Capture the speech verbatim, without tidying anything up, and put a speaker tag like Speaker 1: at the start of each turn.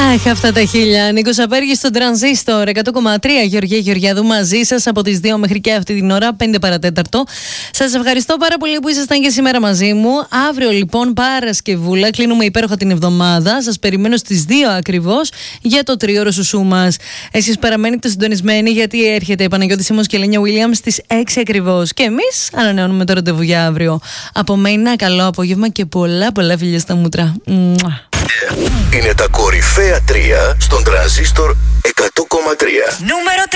Speaker 1: Αχ, αυτά τα χίλια. Νίκος Απέργης στον Τρανζίστορ εκατό κόμμα τρία. Γεωργία Γεωργιάδου μαζί σας από τις δύο μέχρι και αυτή την ώρα, πέντε παρατέταρτο. Σας ευχαριστώ πάρα πολύ που ήσασταν και σήμερα μαζί μου. Αύριο λοιπόν Παρασκευούλα, κλείνουμε υπέροχα την εβδομάδα. Σας περιμένω στις δύο ακριβώς για το τριώρο σουσού μας. Εσείς παραμένετε συντονισμένοι γιατί έρχεται η Παναγιώτη Σίμος και η Ελένια Βίλιαμς στις έξι ακριβώς. Και εμείς ανανεώνουμε το ραντεβού για αύριο. Από μένα ένα καλό απόγευμα και πολλά πολλά φιλιά στα μούτρα.
Speaker 2: Είναι τα κορυφαία τρία στον Τρανζίστορ εκατό κόμμα τρία.
Speaker 3: Νούμερο τρία.